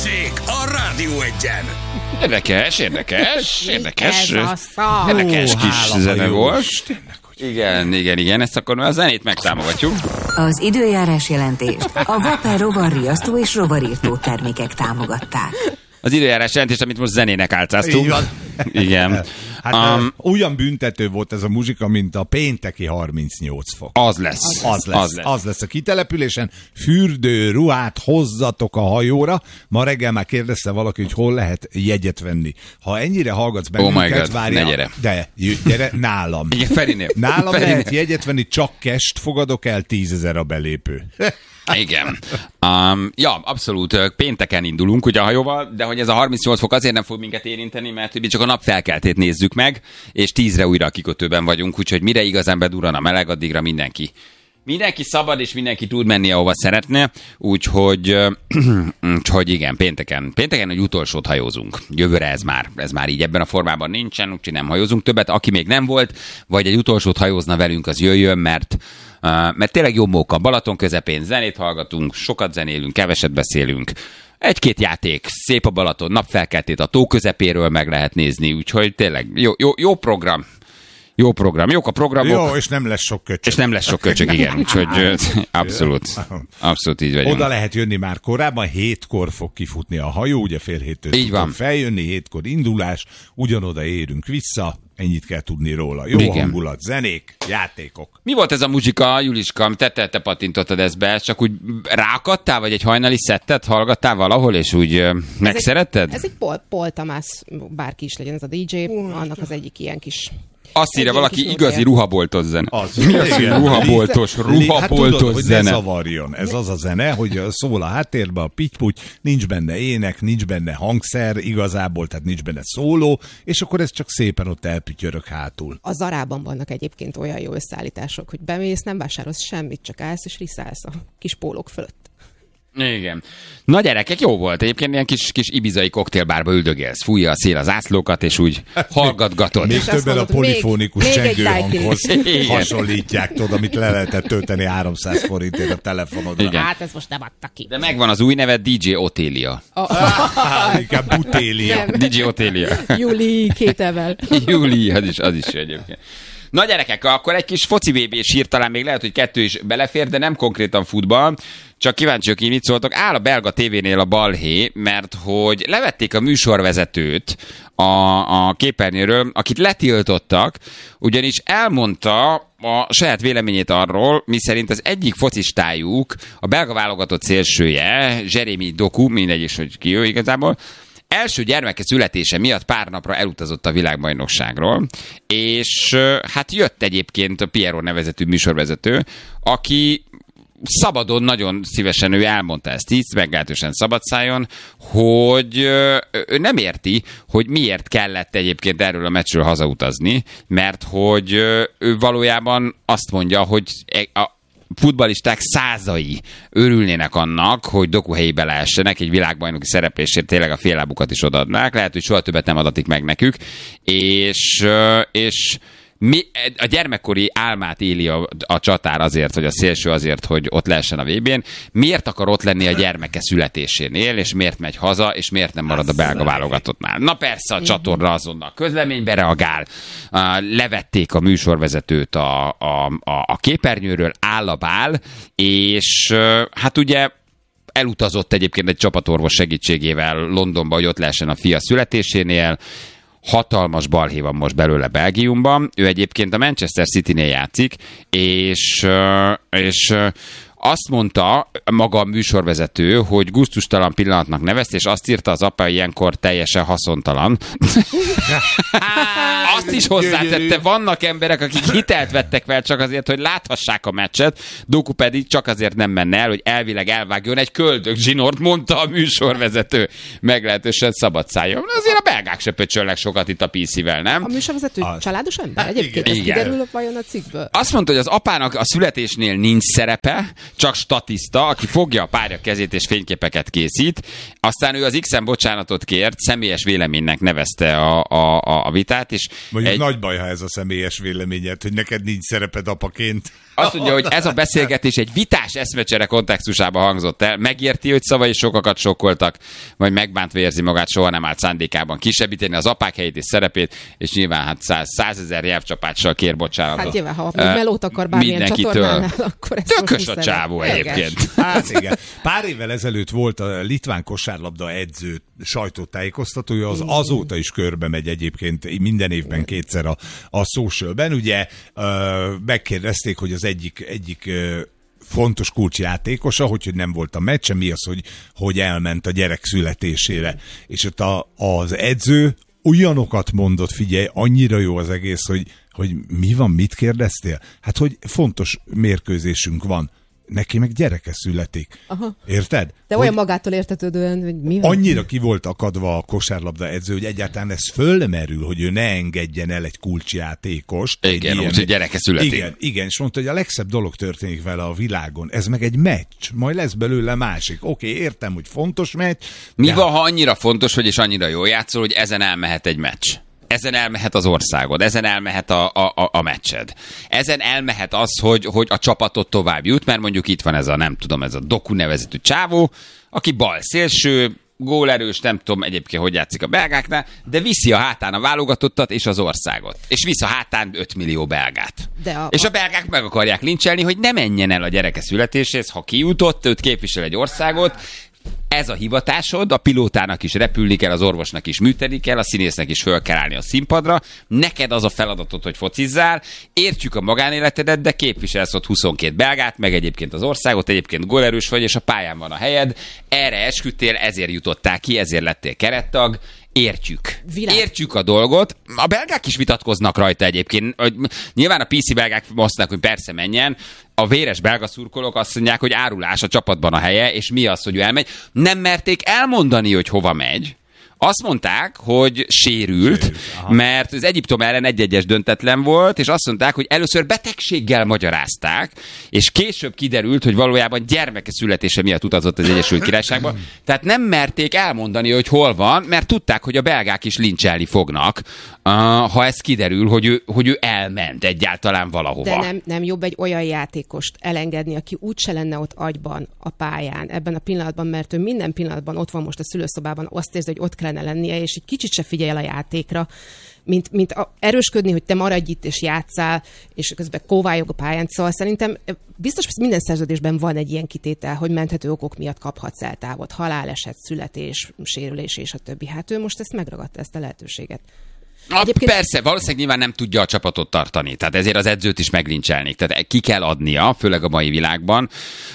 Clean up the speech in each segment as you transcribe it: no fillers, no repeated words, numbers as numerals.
Balázsék a Rádió Egyen. Érdekes. Ez a szó. Érdekes kis zene volt. Igen. Ezt akkor a zenét megtámogatjuk. Az időjárás jelentést a Vapor rovarriasztó és rovarírtó termékek támogatták. Az időjárás jelentést, amit most zenének álcáztunk. Igen. Hát olyan büntető volt ez a muzsika, mint a pénteki 38 fok. Az lesz. Az lesz a kitelepülésen. Fürdő ruhát hozzatok a hajóra. Ma reggel már kérdezte valaki, hogy hol lehet jegyet venni. Ha ennyire hallgatsz bennünket, várja. Ne gyere. De gyere nálam. Igen, Ferinél. Nálam lehet jegyet venni, csak cash fogadok el, 10 000 a belépő. Igen. Abszolút pénteken indulunk ugye a hajóval, de hogy ez a 38 fok azért nem fog minket érinteni, mert mi csak a nap felkeltét nézzük meg, és 10-re újra a kikötőben vagyunk, úgyhogy mire igazán bedurran a meleg, addigra mindenki szabad, és mindenki tud menni, ahova szeretne, úgyhogy igen, pénteken egy utolsót hajózunk. Jövőre ez már így ebben a formában nincsen, úgyhogy nem hajózunk többet. Aki még nem volt, vagy egy utolsót hajózna velünk, az jöjjön, mert tényleg jobb móka. Balaton közepén zenét hallgatunk, sokat zenélünk, keveset beszélünk. Egy-két játék, szép a Balaton, napfelkeltét a tó közepéről meg lehet nézni, úgyhogy tényleg jó program. Jók a programok. Jó, és nem lesz sok köcsög. Igen, úgyhogy abszolút így vagyunk. Oda lehet jönni már korábban, 7-kor fog kifutni a hajó, ugye fél 7-től így van. Feljönni, 7-kor indulás, ugyanoda érünk vissza, ennyit kell tudni róla. Jó igen. Hangulat, zenék, játékok. Mi volt ez a muzsika, Juliska? Te pattintottad ezt be, csak úgy ráakadtál, vagy egy hajnali szettet hallgattál valahol, és úgy megszeretted? Ez egy Paul Tamás, bárki is legyen ez a DJ, annak az egyik ilyen kis... Azt írja valaki, igazi ruhaboltos zene. Mi az, hogy ruhaboltos tudod, hogy zene? Ne zavarjon. Ez az a zene, hogy szól a háttérben a pitty-puty, nincs benne ének, nincs benne hangszer igazából, tehát nincs benne szóló, és akkor ez csak szépen ott elpütyörök hátul. A Zarában vannak egyébként olyan jó összeállítások, hogy bemész, nem vásárolsz semmit, csak állsz és riszálsz a kis pólók fölött. Igen. Na gyerekek, jó volt. Egyébként ilyen kis ibizai koktélbárba üldögélsz. Fújja a szél az ászlókat, és úgy hallgatgatod. Még többen a polifónikus csengőhanghoz hasonlítják, tudod, amit le lehetett tölteni 300 forintért a telefonodra. Igen. Hát ez most nem adta ki. De megvan az új neve, DJ Otélia. Inkább Butélia. DJ Otélia. Júli, 2 evel. Júli, az is egyébként. Na gyerekek, akkor egy kis foci VB-s hír, talán még lehet, hogy 2 is belefér, de nem konkrétan futball. Csak kíváncsiak, hogy mit szóltok. Áll a belga tévénél a balhé, mert hogy levették a műsorvezetőt a képernyőről, akit letiltottak, ugyanis elmondta a saját véleményét arról, miszerint az egyik focistájuk, a belga válogatott szélsője, Jérémy Doku, mindegy is, hogy ki ő igazából, első gyermeke születése miatt pár napra elutazott a világbajnokságról, és hát jött egyébként a Pierrot nevezetű műsorvezető, aki szabadon, nagyon szívesen ő elmondta ezt így, meglehetősen szabadszájon, hogy ő nem érti, hogy miért kellett egyébként erről a meccsről hazautazni, mert hogy ő valójában azt mondja, hogy a futballisták százai örülnének annak, hogy Doku helyébe lehessenek, egy világbajnoki szereplésért tényleg a féllábukat is odaadnák, lehet, hogy soha többet nem adatik meg nekük, és a gyermekkori álmát éli a csatár azért, vagy a szélső azért, hogy ott lehessen a VB-n. Miért akar ott lenni a gyermeke születésénél, és miért megy haza, és miért nem marad a belga válogatottnál? Na persze, a csatorna azonnal közleménybe reagál, levették a műsorvezetőt a képernyőről, áll a bál, és hát ugye elutazott egyébként egy csapatorvos segítségével Londonba, hogy ott lehessen a fia születésénél. Hatalmas balhé van most belőle Belgiumban. Ő egyébként a Manchester City-nél játszik, és azt mondta maga a műsorvezető, hogy gusztustalan pillanatnak nevezte, és azt írta az apa, ilyenkor teljesen haszontalan. Azt is hozzátette, vannak emberek, akik hitelt vettek fel csak azért, hogy láthassák a meccset, Doku pedig csak azért nem menne el, hogy elvileg elvágjon egy köldögzsinort, mondta a műsorvezető. Meglehetősen szabad szájon. Azért a belgák se pöcsölnek sokat itt a PC-vel, nem? A műsorvezető családos ember? Egyébként ez kiderül vajon a cikkből? Azt mondta, hogy az apának a születésnél nincs szerepe, csak statiszta, aki fogja a párja kezét és fényképeket készít, aztán ő az X-en bocsánatot kért, személyes véleménynek nevezte a vitát, és mondjuk nagy baj, ha ez a személyes véleményed, hogy neked nincs szereped apaként. Azt mondja, hogy ez a beszélgetés egy vitás eszmecsere kontextusában hangzott el. Megérti, hogy szavai sokakat sokkoltak, vagy megbántva érzi magát, soha nem állt szándékában kisebbíteni az apák helyét és szerepét, és nyilván hát 100 000 nyelvcsapással kér bocsánatot. Hát nyilván, ha melót akar bármilyen csatornánál, akkor ezt tökös a csávó egyébként. Hát igen. Pár évvel ezelőtt volt a litván kosárlabda edző sajtótájékoztatója, az azóta is körbe megy egyébként minden évben kétszer a socialben. Ugye megkérdezték, hogy az egyik fontos kulcsjátékosa, hogy nem volt a meccse, mi az, hogy elment a gyerek születésére. És ott az edző olyanokat mondott, figyelj, annyira jó az egész, hogy mi van, mit kérdeztél? Hát, hogy fontos mérkőzésünk van. Neki meg gyereke születik. Aha. Érted? De olyan magától értetődően, hogy mi van? Annyira ki volt akadva a kosárlabda edző, hogy egyáltalán ez fölmerül, hogy ő ne engedjen el egy kulcsjátékost. Igen, úgyhogy gyereke születik. Igen, és mondta, hogy a legszebb dolog történik vele a világon. Ez meg egy meccs. Majd lesz belőle másik. Oké, értem, hogy fontos meccs. Mi van, ha annyira fontos vagy, és annyira jól játszol, hogy ezen elmehet egy meccs? Ezen elmehet az országod, ezen elmehet a meccsed. Ezen elmehet az, hogy a csapatot tovább jut, mert mondjuk itt van ez a Doku nevezetű csávó, aki bal szélső, gólerős, nem tudom egyébként, hogy játszik a belgáknál, de viszi a hátán a válogatottat és az országot. És visz a hátán 5 millió belgát. És a belgák meg akarják lincselni, hogy ne menjen el a gyereke születéséhez, ha kijutott, őt képvisel egy országot. Ez a hivatásod, a pilótának is repülni kell, az orvosnak is műteni kell, a színésznek is föl kell állni a színpadra. Neked az a feladatod, hogy focizzál, értjük a magánéletedet, de képviselsz ott 22 belgát, meg egyébként az országot, egyébként gólerős vagy, és a pályán van a helyed. Erre esküdtél, ezért jutottál ki, ezért lettél kerettag. Értjük a dolgot. A belgák is vitatkoznak rajta egyébként. Nyilván a PC belgák mondták, hogy persze menjen. A véres belga szurkolók azt mondják, hogy árulás a csapatban a helye, és mi az, hogy ő elmegy. Nem merték elmondani, hogy hova megy. Azt mondták, hogy sérült, mert az Egyiptom ellen 1-1-es döntetlen volt, és azt mondták, hogy először betegséggel magyarázták, és később kiderült, hogy valójában gyermeke születése miatt utazott az Egyesült Királyságba. Tehát nem merték elmondani, hogy hol van, mert tudták, hogy a belgák is lincselni fognak, ha ez kiderül, hogy ő elment egyáltalán valahova. De nem jobb egy olyan játékost elengedni, aki úgyse lenne ott agyban a pályán ebben a pillanatban, mert ő minden pillanatban ott van most a szülőszobában, azt érzi, hogy ott kellene lennie, és egy kicsit se figyel a játékra, mint erősködni, hogy te maradj itt és játsszál, és közben kóvályog a pályán. Szóval szerintem biztos, hogy minden szerződésben van egy ilyen kitétel, hogy menthető okok miatt kaphatsz el távot, haláleset, születés, sérülés és a többi. Hát ő most ezt megragadta, ezt a lehetőséget. Persze, valószínűleg nyilván nem tudja a csapatot tartani, tehát ezért az edzőt is meglincselnék, tehát ki kell adnia, főleg a mai világban.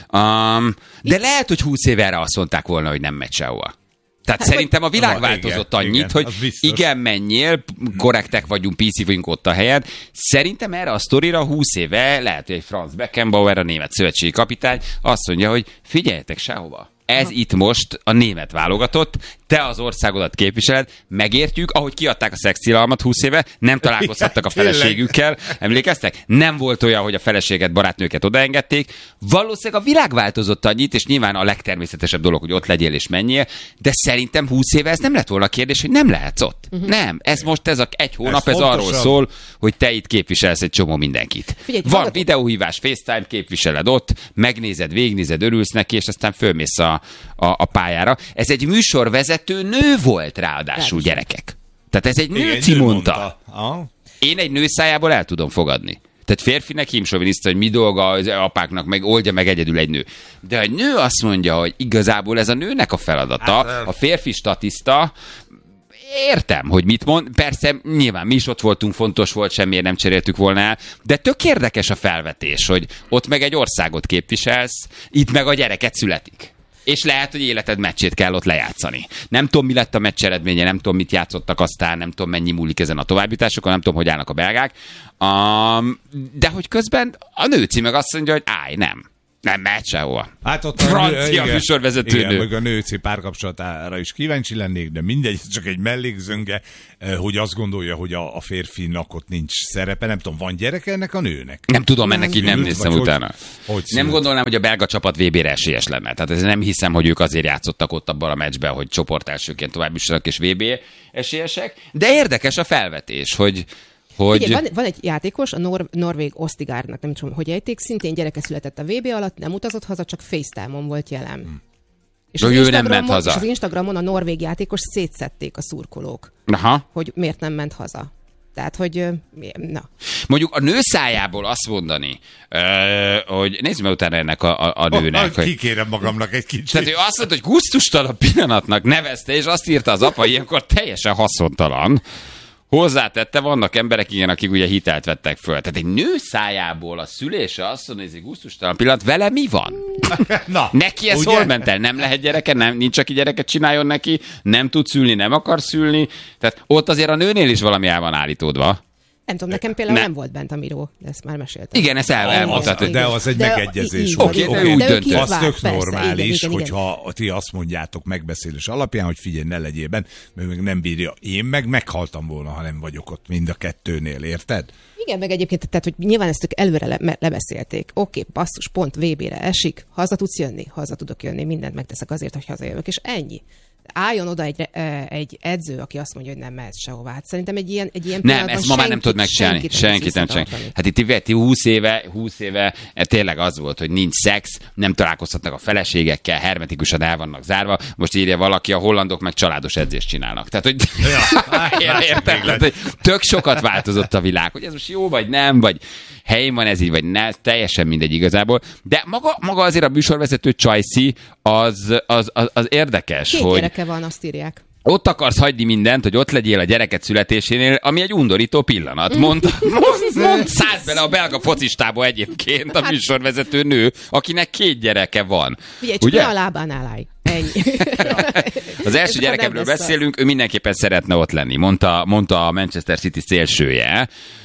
De lehet, hogy 20 éve erre azt mondták volna, hogy nem megy sehova. Tehát szerintem a világ változott annyit, hogy igen, menjél, korrektek vagyunk, PC vagyunk ott a helyed. Szerintem erre a sztorira 20 éve lehet, hogy egy Franz Beckenbauer, a német szövetségi kapitány azt mondja, hogy figyeljetek sehova. Ez itt most a német válogatott, te az országodat képviseled, megértjük, ahogy kiadták a szextilalmat 20 éve, nem találkozhattak a feleségükkel, emlékeztek? Nem volt olyan, hogy a feleséget, barátnőket odaengedték. Valószínűleg a világ változott annyit, és nyilván a legtermészetesebb dolog, hogy ott legyél és menjél, de szerintem 20 éve ez nem lett volna a kérdés, hogy nem lehetsz ott. Nem, ez most egy hónap, ez arról szól, hogy te itt képviselsz egy csomó mindenkit. Figyelj, van videóhívás, FaceTime, képviseled ott, megnézed, végignézed, örülsz neki, és aztán fölmész a pályára. Ez egy műsorvezető nő volt ráadásul, gyerekek. Tehát ez egy nőci mondta. Én egy nő szájából el tudom fogadni. Tehát férfinek hímsoviniszta, hogy mi dolga az apáknak, meg oldja meg egyedül egy nő. De a nő azt mondja, hogy igazából ez a nőnek a feladata, a férfi statiszta. Értem, hogy mit mond. Persze, nyilván mi is ott voltunk, fontos volt, semmiért nem cseréltük volna el, de tök érdekes a felvetés, hogy ott meg egy országot képviselsz, itt meg a gyereket születik. És lehet, hogy életed meccsét kell ott lejátszani. Nem tudom, mi lett a meccs eredménye, nem tudom, mit játszottak aztán, nem tudom, mennyi múlik ezen a továbbjutásokon, nem tudom, hogy állnak a belgák. De hogy közben a nőci meg azt mondja, hogy nem. Nem megy sehova. Hát ott francia műsorvezető nő. Igen, meg a nőci párkapcsolatára is kíváncsi lennék, de mindegy, csak egy mellékzönge, hogy azt gondolja, hogy a férfinak ott nincs szerepe. Nem tudom, van gyereke ennek a nőnek? Nem tudom, ennek így nem néztem utána. Hogy nem gondolnám, hogy a belga csapat VB-re esélyes lenne. Tehát ez nem hiszem, hogy ők azért játszottak ott abban a meccsben, hogy csoportelsőként tovább jussanak és VB esélyesek. De érdekes a felvetés, hogy Ugye, van egy játékos, a norvég Ostigárnak, nem tudom, hogy ejték, szintén gyereke született a VB alatt, nem utazott haza, csak FaceTime-on volt jelen. És ő nem ment haza. És az Instagramon a norvég játékos szétszették a szurkolók, hogy miért nem ment haza. Tehát, hogy na. Mondjuk a nő szájából azt mondani, hogy nézzük meg utána ennek a nőnek. Hogy kikérem magamnak egy kicsit. Tehát ő azt mondta, hogy gusztustalan pillanatnak nevezte, és azt írta az apa, ilyenkor teljesen haszontalan. Hozzátette, vannak emberek, igen, akik ugye hitelt vettek föl. Tehát egy nő szájából a szülése azt mondja, hogy ez egy gusztustalan pillanat, vele mi van? Na, neki ez hol ment el? Nem lehet gyereke, nincs, aki gyereket csináljon neki, nem tud szülni, nem akar szülni. Tehát ott azért a nőnél is valami el van állítódva. Nem tudom, nekem például nem volt bent a Miró, de ezt már meséltem. Igen, ezt elmondtad. De az egy megegyezés. Oké, úgy döntött. Az tök normális, hogyha ti azt mondjátok megbeszélés alapján, hogy figyelj, ne legyél bent, mert meg nem bírja. Én meghaltam volna, ha nem vagyok ott mind a kettőnél, érted? Igen, meg egyébként, tehát, hogy nyilván ezt ők előre lebeszélték. Oké, basszus, pont VB-re esik, haza tudsz jönni, haza tudok jönni, mindent megteszek azért, hogy hazajövök, és ennyi. Álljon oda egy edző, aki azt mondja, hogy nem mehet sehová. Hát szerintem egy ilyen nem, ezt ma már nem tud megcsinálni. Senkit nem csinálni. Hát itt 20 éve tényleg az volt, hogy nincs szex, nem találkozhatnak a feleségekkel, hermetikusan el vannak zárva. Most írja valaki, a hollandok meg családos edzést csinálnak. Tehát, hogy érted? Tök sokat változott a világ, hogy ez most jó vagy nem, vagy helyén van ez így, vagy ne, teljesen mindegy igazából. De maga azért a műsorvezető Csajci az érdekes, Két hogy gyereke van, azt írják. Ott akarsz hagyni mindent, hogy ott legyél a gyereket születésénél, ami egy undorító pillanat. Mond 100 bele a belga focistába egyébként a műsorvezető nő, akinek 2 gyereke van. Figyelj, csak ugye? A lábánál állj. Ennyi. Az első gyerekemről beszélünk, ő mindenképpen szeretne ott lenni, mondta a Manchester City szélsője.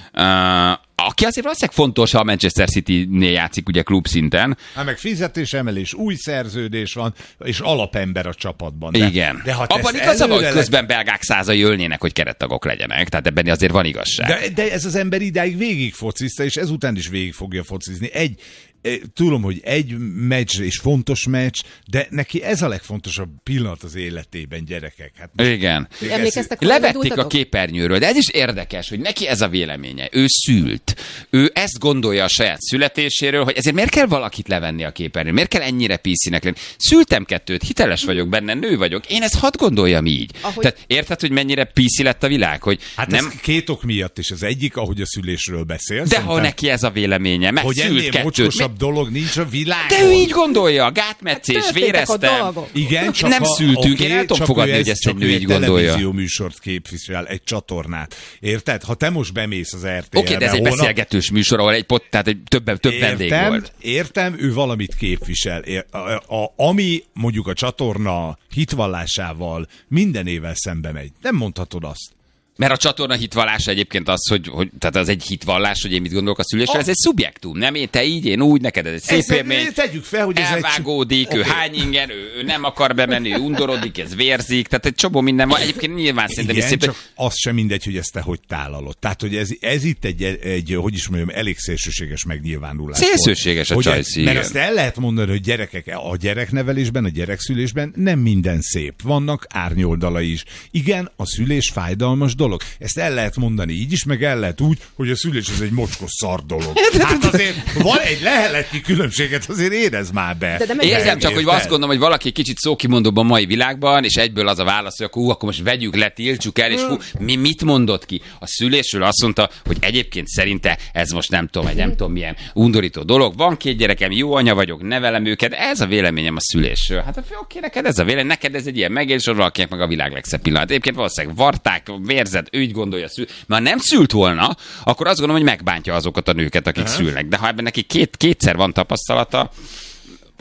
Aki azért valószínűleg fontos, ha a Manchester City-nél játszik ugye klubszinten. Hát meg fizetésemelés, új szerződés van, és alapember a csapatban. Igen. De abban igaza van, hogy közben belgák százai ölnének, hogy kerettagok legyenek. Tehát ebben azért van igazság. De ez az ember idáig végig focizta, és ezután is végig fogja focizni. Tudom, hogy egy meccs és fontos meccs, de neki ez a legfontosabb pillanat az életében, gyerekek. Hát igen. Levették a képernyőről, de ez is érdekes, hogy neki ez a véleménye. Ő szült. Ő ezt gondolja a saját születéséről, hogy ezért miért kell valakit levenni a képernyőről? Miért kell ennyire PC-nek lenni? Szültem 2, hiteles vagyok benne, nő vagyok. Én ezt hadd gondoljam így. Tehát érted, hogy mennyire PC lett a világ? Hogy hát nem... ez 2 ok miatt is. Az egyik, ahogy a szülésről beszél. De ha neki ez a véleménye, meg hogy szült 2. dolog nincs a világon. De ő így gondolja, gátmetszés, véreztem. Igen, csak nem szültünk, én el tudom fogadni, hogy ezt egy nő így gondolja. Televízió műsort képvisel, egy csatornát. Érted? Ha te most bemész az RTL-re... Oké, de ez egy beszélgetős műsor, ahol tehát több vendég volt. Értem, ő valamit képvisel. Ami mondjuk a csatorna hitvallásával mindenével szembe megy. Nem mondhatod azt. Mert a csatorna hitvallása egyébként az, hogy tehát az egy hitvallás, hogy én mit gondolok a szülésről, ez egy szubjektum, nem? Te így, én úgy, neked ez egy szép élmény. Tegyük fel, hogy ez elvágódik, ő hány ingen, ő nem akar bemenni, ő undorodik, ez vérzik, tehát egy csomó minden van. Egyébként nyilván szerintem igen, csak az sem mindegy, hogy ezt te hogy tálalod. Tehát, hogy ez itt egy, hogy is mondjam, elég szélsőséges megnyilvánulás. Szélsőséges a Csajci. Mert azt el lehet mondani, hogy gyerekek, a gyereknevelésben, a gyerekszülésben nem minden szép. Vannak árnyoldalai is. Igen, a szülés fájdalmas dolog. Ezt el lehet mondani így is, meg el lehet úgy, hogy a szülés ez egy mocskos szar dolog. Hát azért van egy leheletnyi különbséget, azért érez már be. Érzem csak, hogy azt gondolom, hogy valaki kicsit szókimondóbb a mai világban, és egyből az a válasz, hogy akkor most vegyük le, tiltsuk el, és mi mit mondott ki? A szülésről azt mondta, hogy egyébként szerinte ez most nem tudom milyen undorító dolog. Van 2 gyerekem, jó anya vagyok, nevelem őket, ez a véleményem a szülésről. Hát oké, neked ez a vélemény, neked ez egy ilyen megélés, valakinek meg a világ legszebb pillanat. Egyébként valószínűleg varták, vérzett, ő így gondolja, mert nem szült volna, akkor azt gondolom, hogy megbántja azokat a nőket, akik szülnek. De ha ebben neki kétszer van tapasztalata,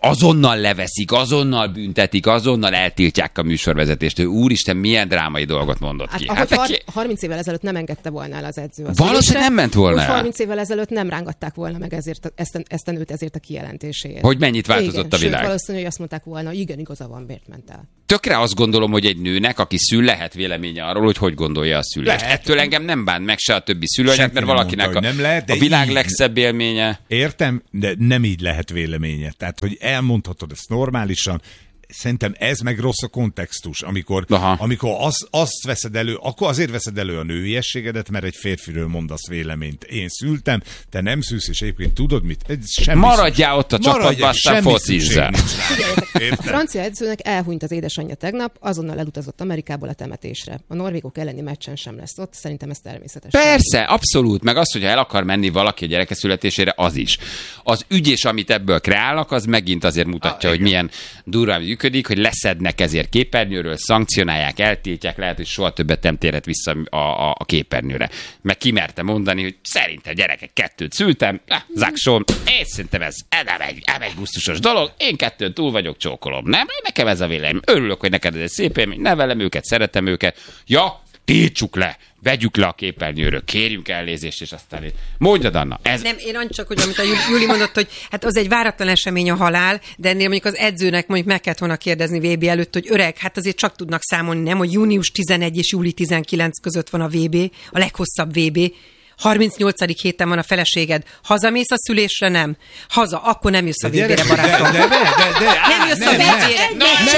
azonnal leveszik, azonnal büntetik, azonnal eltiltják a műsorvezetéstől. Úristen, milyen drámai dolgot mondott ki. Ahogy 30 évvel ezelőtt nem engedte volna el az edző. Valószínűleg nem ment volna el. 30 évvel ezelőtt nem rángatták volna meg ezt a nőt ezért a kijelentéséért. Hogy mennyit változott a világ. Sőt, valószínű, hogy azt mondták volna, igen, igaza van, miért ment el. Tökre azt gondolom, hogy egy nőnek, aki szül, lehet véleménye arról, hogy gondolja a szülést. Ettől engem nem bánt meg se a többi szülőanyag, mert valakinek mondta, nem lehet, a világ legszebb élménye. Értem, de nem így lehet véleménye. Tehát, hogy elmondhatod ezt normálisan, szerintem ez meg rossz a kontextus, amikor azt veszed elő, akkor azért veszed elő a nőiességedet, mert egy férfiről mondasz véleményt. Én szültem, te nem szülsz, és egyébként tudod mit? Maradjál ott a csapatban, aztán focizzál. A francia edzőnek elhunyt az édesanyja tegnap, azonnal elutazott Amerikából a temetésre. A norvégok elleni meccsen sem lesz ott, szerintem ez természetes. Persze, abszolút, meg az, hogyha el akar menni valaki a gyereke születésére, az is. Az ügyés, amit ebből kreálnak, az megint azért mutatja, hogy milyen durván működik, hogy leszednek ezért képernyőről, szankcionálják, eltiltják, lehet, hogy soha többet nem térhet vissza a képernyőre. Meg kimerte mondani, hogy szerintem gyerekek 2 szültem, Zakson, én szerintem ez nem egy gusztusos dolog, én 2 túl vagyok, csókolom, nem? Nekem ez a vélemény. Örülök, hogy neked ez egy szép élmény, nevelem őket, szeretem őket. Ja, tiltsuk le, vegyük le a képernyőről, kérjünk elnézést, és aztán mondjad, Anna. Ez... Nem, én annyi csak, hogy amit a Júli mondott, hogy hát az egy váratlan esemény a halál, de ennél mondjuk az edzőnek mondjuk meg kellett volna kérdezni VB előtt, hogy öreg, hát azért csak tudnak számolni, nem, hogy június 11 és júli 19 között van a VB, a leghosszabb VB. 38. héten van a feleséged. Hazamész a szülésre? Nem. Haza, akkor nem jössz a VB-re, barátom. Nem jössz a VB-re.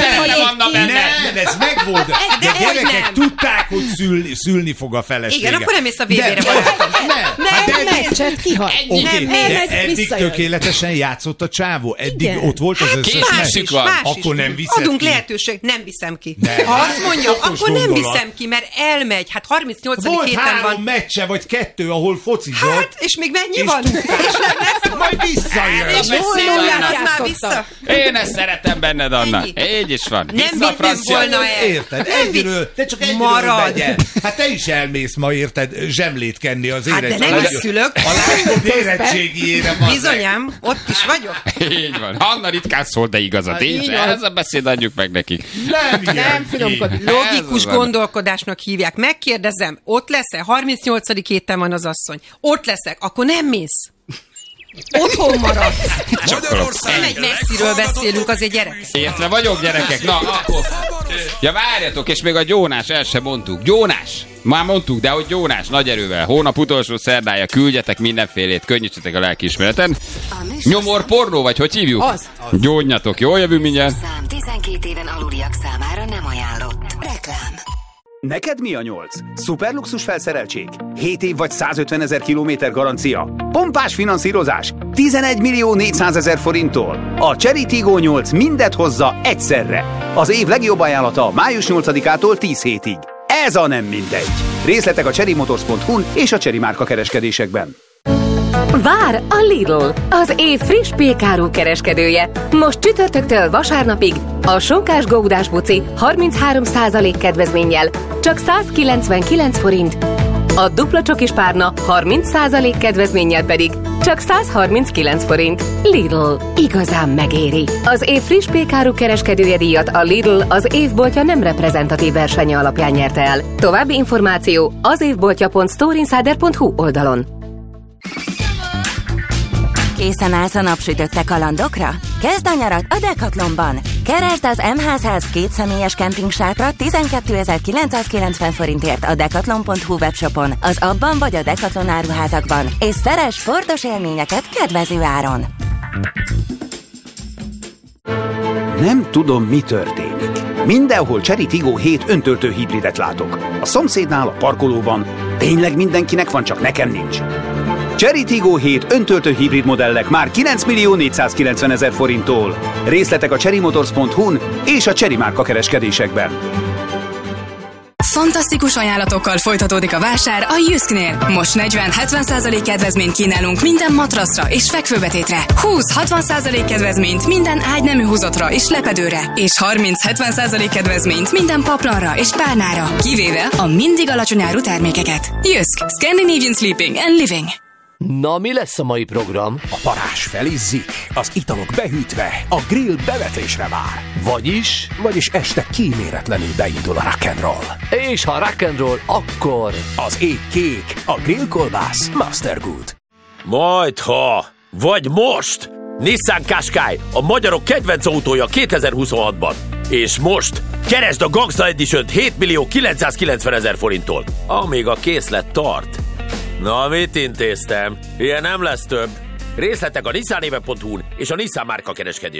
Nem, ez megvolt. De gyerekek tudták, hogy szülni fog a felesége. Igen, akkor nem jössz a VB-re, barátom. Nem, meccset kihagy. Eddig tökéletesen játszott a csávó. Eddig ott volt az összes meccs. Akkor nem viszed ki. Adunk lehetőség, nem viszem ki. Ha azt mondja, akkor nem viszem ki, mert elmegy. Hát 38. héten van. Volt 3 meccse, vagy 2, ahol focizott. Hát, és még mennyi van? És nem lesz. Majd visszajön. És hol már vissza? Én ezt szeretem benned, Anna. Így is van. Nem vittem volna el. Érted? Egyről, te csak egyről megy. Hát te is elmész ma, érted, zsemlét kenni az érettségére. Hát de nem is szülök. A lányod érettségiére. Bizonyám, ott is vagyok. Így van. Anna ritkán szól, de igazat. És ez a beszéd adjuk meg nekik. Nem finomkod. Logikus gondolkodásnak hívják. Megkérdezem, ott lesz-e? 38. héten van az asszony. Ott leszek, akkor nem mész. Otthon maradsz. Nem egy messziről beszélünk, az egy gyerek. Értve vagyok, gyerekek. Na, akkor. Ja, várjatok, és még a gyónás, el sem mondtuk. Gyónás. Már mondtuk, de hogy gyónás, nagy erővel. Hónap utolsó szerdája, küldjetek mindenfélét, könnyítsetek a lelkiismereten. Nyomor pornó, vagy hogy hívjuk? Az. Gyónjatok, jól jövünk mindjárt. 12 éven aluliak számára nem ajánlott. Reklám. Neked mi a 8? Szuperluxus felszereltség? 7 év vagy 150 000 kilométer garancia? Pompás finanszírozás? 11 400 000 forinttól? A Chery Tiggo 8 mindet hozza egyszerre. Az év legjobb ajánlata május 8-ától 10 hétig. Ez a nem mindegy. Részletek a cherrymotors.hu-n és a Chery márka kereskedésekben. Vár a Lidl, az év friss pékáru kereskedője. Most csütörtöktől vasárnapig a sonkás góudás buci 33% kedvezménnyel, csak 199 forint. A dupla csokis párna 30% kedvezménnyel pedig csak 139 forint. Lidl, igazán megéri. Az év friss pékáru kereskedője díjat a Lidl az évboltja nem reprezentatív versenye alapján nyerte el. További információ az évboltja.storeinsider.hu oldalon. Készen állsz a napsütötte kalandokra? Kezd a nyarat a Decathlonban! Keresd az MH100 2 személyes kempingsátra 12.990 forintért a decathlon.hu webshopon, az abban vagy a Decathlon áruházakban, és szeres sportos élményeket kedvező áron! Nem tudom, mi történik. Mindenhol Chery Tiggo 7 öntöltő hibridet látok. A szomszédnál, a parkolóban. Tényleg mindenkinek van, csak nekem nincs. Chery Tiggo 7 öntöltő hibrid modellek már 9 490 000 forinttól. Részletek a cherrymotors.hu-n és a Chery márka kereskedésekben. Fantasztikus ajánlatokkal folytatódik a vásár a Jysknél. Most 40-70% kedvezményt kínálunk minden matracra és fekvőbetétre. 20-60% kedvezményt minden ágynemű húzatra és lepedőre. És 30-70% kedvezményt minden paplanra és párnára. Kivéve a mindig alacsony áru termékeket. Jysk. Scandinavian Sleeping and Living. Na, mi lesz a mai program? A parázs felizzik, az italok behűtve, a grill bevetésre vár. Vagyis este kíméletlenül beindul a rock'n'roll. És ha rock'n'roll, akkor... Az ég kék, a grillkolbász Mastergood. Majdha, vagy most! Nissan Qashqai, a magyarok kedvenc autója 2026-ban. És most keresd a Gangsta Edition-t 7.990.000 forinttól, amíg a készlet tart. Na, mit intéztem? Ilyen nem lesz több. Részletek a nissanéve.hu-n és a Nissan márka kereskedés.